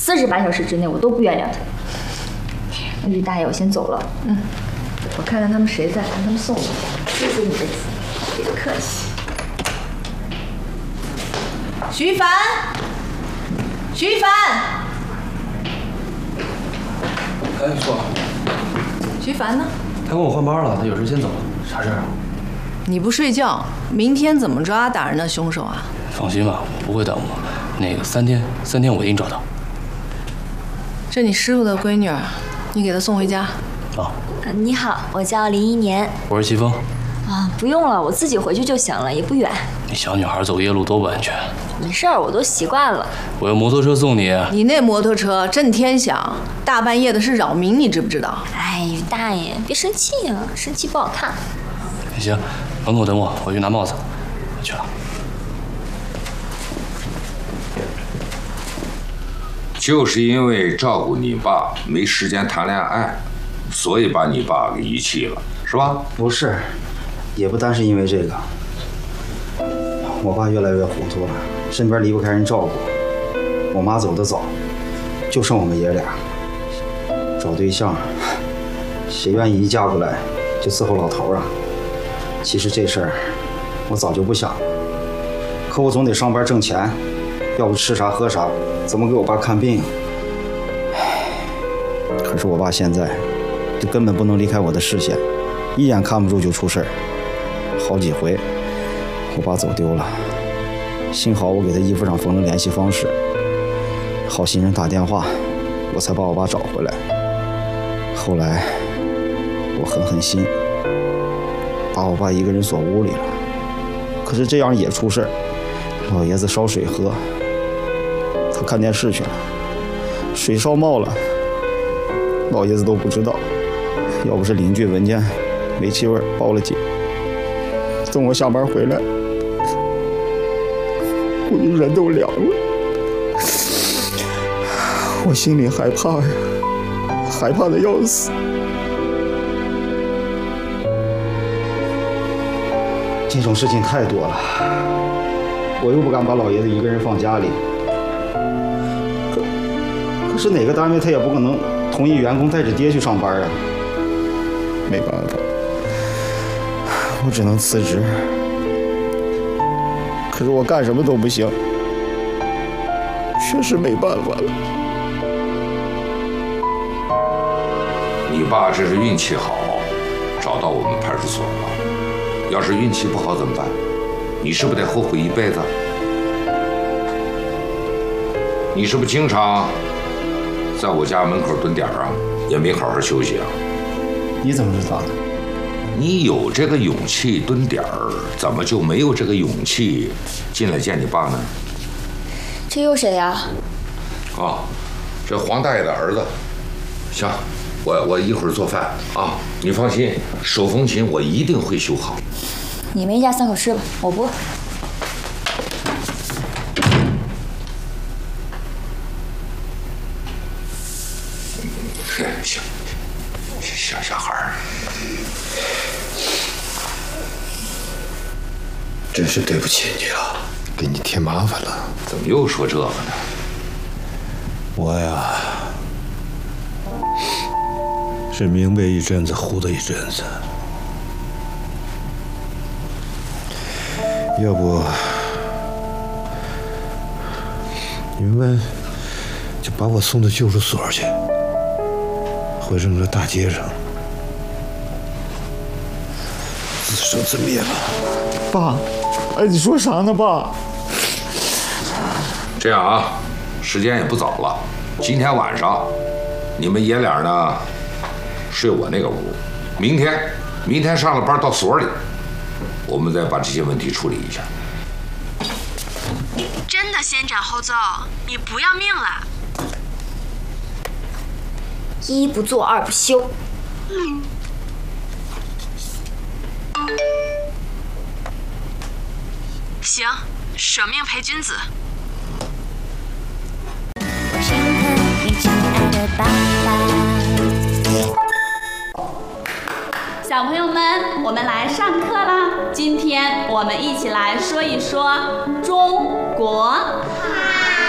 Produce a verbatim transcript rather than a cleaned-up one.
四十八小时之内我都不原谅他。那于大爷，我先走了。 嗯，我看看他们谁在，让他们送我。 谢谢你的别客气。 徐凡，徐凡， 哎，说， 徐凡呢？ 他跟我换班了，他有事先走了。啥事儿啊？ 你不睡觉，明天怎么抓打人的凶手啊？ 放心吧，我不会耽误。那个三天，三天我一定找到。 这你师傅的闺女儿，你给她送回家。 啊。 你好，我叫林一年。 我是齐峰。 啊，不用了，我自己回去就行了，也不远。 你小女孩走夜路多不安全。 没事儿，我都习惯了。 我用摩托车送你。 你那摩托车震天响，大半夜的是扰民，你知不知道？ 哎，大爷，别生气呀、啊，生气不好看。 行，门口等我，我去拿帽子。我去了。 就是因为照顾你爸没时间谈恋爱，所以把你爸给遗弃了，是吧？ 不是，也不单是因为这个。我爸越来越糊涂了，身边离不开人照顾。我妈走得早，就剩我们爷俩。找对象，谁愿意一嫁过来就伺候老头啊？其实这事儿我早就不想了，可我总得上班挣钱，要不吃啥喝啥，怎么给我爸看病？唉，可是我爸现在就根本不能离开我的视线，一眼看不住就出事儿，好几回我爸走丢了，幸好我给他衣服上缝了联系方式，好心人打电话，我才把我爸找回来。后来我狠狠心，把我爸一个人锁屋里了。可是这样也出事儿，老爷子烧水喝，他看电视去了，水烧冒了，老爷子都不知道，要不是邻居闻见煤气味报了警，等我下班回来，我就人都凉了。我心里害怕呀，害怕的要死。这种事情太多了，我又不敢把老爷子一个人放家里。可可是哪个单位他也不可能同意员工带着爹去上班啊。没办法，我只能辞职。可是我干什么都不行，确实没办法了。 你爸这是运气好，找到我们派出所了。要是运气不好怎么办？你是不是得后悔一辈子？你是不是经常在我家门口蹲点啊？也没好好休息啊？ 你怎么知道的？ 你有这个勇气蹲点儿，怎么就没有这个勇气进来见你爸呢？ 这又谁呀？ 啊，这黄大爷的儿子。行，我我一会儿做饭啊，你放心，手风琴我一定会修好。 你们一家三口吃吧，我不饿。 行，小小孩儿， 真是对不起你了，给你添麻烦了。 怎么又说这个呢？ 我呀，是明白一阵子，糊涂一阵子。要不，你们就把我送到救助所去，或扔到大街上，自生自灭吧。 爸，哎，你说啥呢，爸？ 这样啊，时间也不早了，今天晚上你们爷俩呢睡我那个屋，明天明天上了班到所里，我们再把这些问题处理一下。 真的先斩后奏，你不要命了？ 一不做二不休。 嗯。行，舍命陪君子。 我心疼你亲爱的爸爸。 小朋友们，我们来上课啦！今天我们一起来说一说中国。